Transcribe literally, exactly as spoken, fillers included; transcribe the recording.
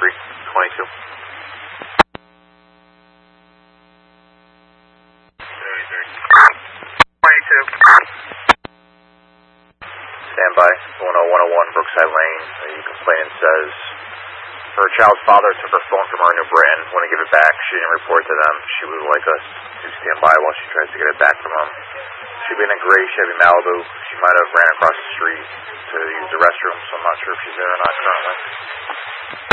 three twenty-two. twenty-two. Stand by. one oh one oh one Brookside Lane. The complainant says her child's father took her phone from her in New Britain. When to give it back, she didn't report to them. She would like us to stand by while she tries to get it back from them. She'd been in a gray Chevy Malibu. She might have ran across the street to use the restroom, so I'm not sure if she's there or not currently.